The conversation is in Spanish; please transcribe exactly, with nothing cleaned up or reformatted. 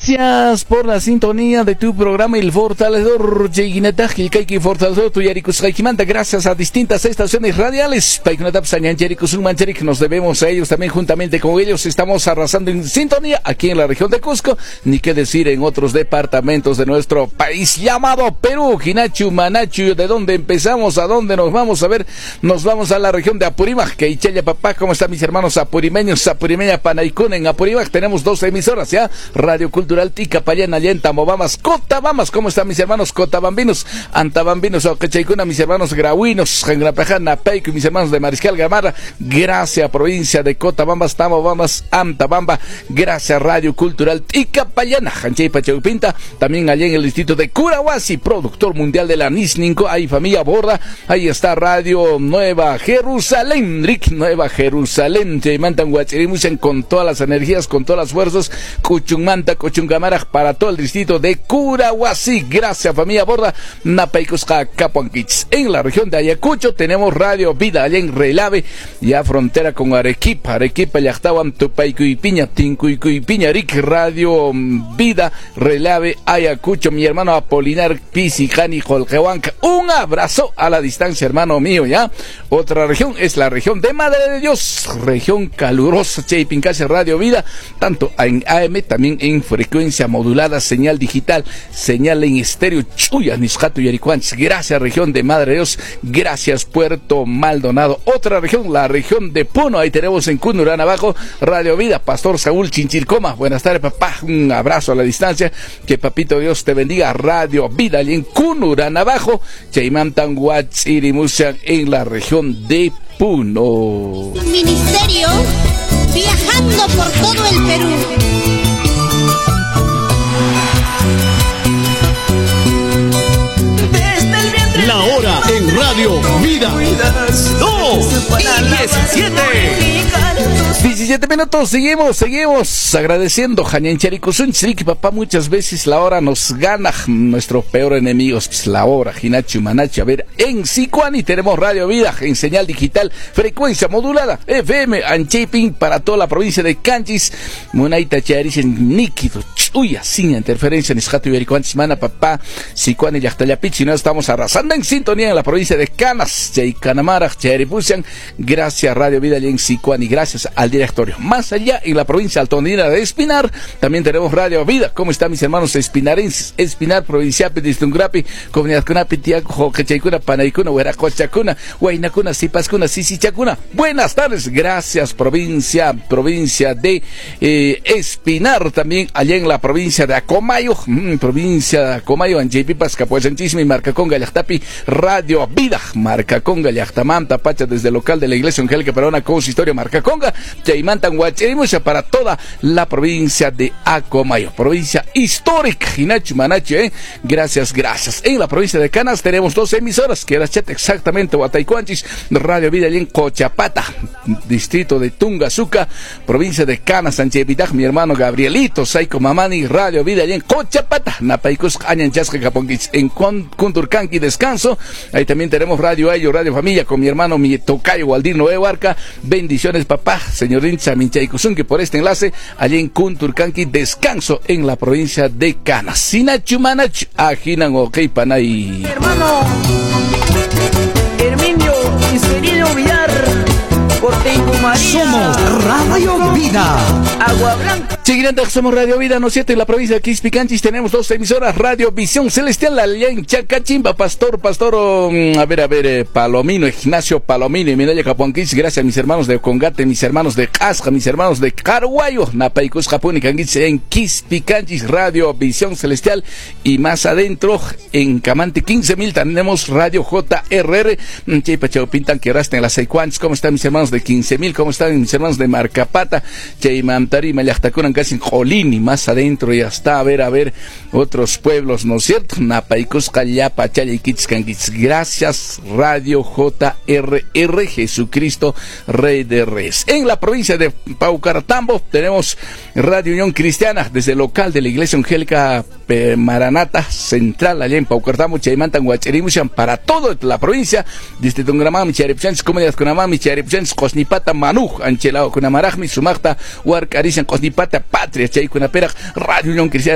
Gracias por la sintonía de tu programa El Fortalecedor. Gracias a distintas estaciones radiales. Nos debemos a ellos también. Juntamente con ellos estamos arrasando en sintonía aquí en la región de Cusco, ni qué decir en otros departamentos de nuestro país llamado Perú. Hinachu, Manachu, ¿de dónde empezamos? ¿A dónde nos vamos? A ver, nos vamos a la región de Apurímac. Que Ichaya, papá, ¿cómo están mis hermanos apurimeños? Apurimeña, Panaicún. En Apurímac tenemos dos emisoras, ¿ya? Radio Cultural Ticapayán, allá en Tamobamas, Cotabamas. ¿Cómo están mis hermanos Cotabambinos? Antabambinos, Oquechaicuna, mis hermanos Grauinos, Jangrapajana, Peico, mis hermanos de Mariscal Gamarra. Gracias, provincia de Cotabambas, Tamobamas, Antabamba. Gracias, Radio Cultural Ticapayana, Jancheipa Chaupinta. También allá en el distrito de Curahuasi, productor mundial de la Nisninco. Ahí familia Borda. Ahí está Radio Nueva Jerusalén, Rick Nueva Jerusalén. Cheimantan Huachirimusen con todas las energías, con todas las fuerzas. Cuchumanta, Cuchungamara para todo el distrito de Curahuasi. Gracias, familia Borda. Napaicusca, Capuanquich. En la región de Ayacucho tenemos Radio Vida, allá en Relave, ya frontera con Arequipa. Arequipa, Yachtawan, Tupaicuipiña, Tincuicuipiña, Rick, Radio Vida, Relave, Ayacucho. Mi hermano Apolinar Pisijani, Joljehuanca. Un abrazo a la distancia, hermano mío, ya. Otra región es la región de Madre de Dios, región calurosa, Cheipincase, Radio Vida, tanto en A M, también en frecuencia modulada, señal digital, señal en estéreo, Chuya, Niscato y Aricuanch. Gracias, región de Madre de Dios. Gracias, Puerto Maldonado. Otra región, la región de Puno. Ahí tenemos en Cunurán abajo, Radio Vida, Pastor Saúl Chinchilcoma. Buenas tardes, papá. Un abrazo a la distancia. Que papito Dios te bendiga. Radio Vida, allí en Cunurán abajo, Chaimantan Huachirimusian, en la región de Puno. Ministerio viajando por todo el Perú. La hora en Radio Vida. dos y diecisiete. diecisiete minutos, seguimos, seguimos agradeciendo Jañancharicusun, que papá, muchas veces la hora nos gana, nuestro peor enemigo es la hora, Hinachu Manachu. A ver, en Sicuani tenemos Radio Vida en señal digital, frecuencia modulada, F M, Anchepin para toda la provincia de Canchis, Munaita Charisen, Níquido, Chuya, sin interferencia, Nisjatu y Aricuantis, Mana, papá, Sicuani, Yachtayapichi, no estamos arrasando en sintonía en la provincia de Canas, Chaycanamara, Chayaripusian. Gracias, Radio Vida y en Sicuani, gracias al directorio. Más allá, en la provincia altonera de Espinar, también tenemos Radio Vida. ¿Cómo están mis hermanos espinarenses? Espinar, provincia de Distungrapi, Comunidad Cunapi, Tiaco, Quechaicuna, Panaicuna, Hueracochacuna, Huaynacuna, Sipascuna, Sisichacuna. Buenas tardes, gracias, provincia, provincia de eh, Espinar, también allá en la provincia de Acomayo, mmm, provincia de Acomayo, Anjepipas, Capuachantísima y Marcaconga, Yachtapi, Radio Vida, Marcaconga, Yachtamanta, Pacha, desde el local de la Iglesia Angélica Peruana, Consistorio Marcaconga, Chaimantan Huachirimucha para toda la provincia de Acomayo, provincia histórica, Hinachu Manachu, ¿eh? Gracias, gracias. En la provincia de Canas tenemos dos emisoras, que era chat exactamente, Huataicuanchis, Radio Vida y en Cochapata, distrito de Tungazuca, provincia de Canas, Sanchevitaj, mi hermano Gabrielito, Saiko Mamani, Radio Vida y en Cochapata, Napaicus, Añanchasca, Caponquich, en Kunturcanqui, Descanso. Ahí también tenemos Radio Ayo, Radio Familia, con mi hermano, mi tocayo, Waldir Noé Huarca. Bendiciones, papá, señorín Chaminchaicuzun, que por este enlace, allí en Kunturcanqui, Descanso, en la provincia de Canas. Sinachu Manach, Ajinan Ok Panay. Hermano Herminio Isquerido Villar, Cortengo María. Somos Radio Vida. Agua Blanca. Chiquinanta, somos Radio Vida, ¿no es cierto? En la provincia de Quispicanchis tenemos dos emisoras, Radio Visión Celestial, allá en Chacachimba, Pastor, Pastor, um, a ver, a ver, eh, Palomino, Ignacio Palomino y Minaya Capuanquis, gracias a mis hermanos de Congate, mis hermanos de Casca, mis hermanos de Carguayo, Napaicus, Japón y Canguis, en Quispicanchis, Radio Visión Celestial, y más adentro, en Camante quince mil, tenemos Radio J R R, Cheipa Chaupintan, que rasten las Seicuanchis. ¿Cómo están mis hermanos de quince mil? ¿Cómo están mis hermanos de Marcapata? Cheimantari, Mayachtacunan, casi en Jolini, más adentro ya está, a ver, a ver, otros pueblos, ¿no es cierto? Napaicus, Callapa, Chayaquitzcanguitz. Gracias, Radio J R R, Jesucristo, Rey de Reyes. En la provincia de Paucaratambo tenemos Radio Unión Cristiana, desde el local de la Iglesia Angélica Maranata Central, allá en Paucaratambo, Chaimantan, Huachirimusian, para toda la provincia, desde Tungramam, Charipchans, Comunidad Kunamam, Charipchans, Cosnipata, Manuj, Anchelao, Kunamarajmi, Sumachta, Huarcarician, Cosnipata, Patria, Chay Kunaperaj, Radio Unión Cristiana.